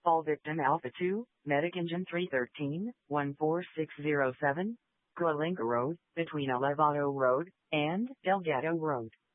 All victim Alpha 2, Medic Engine 313, 14607, Coalinga Road, between Elevado Road and Delgado Road.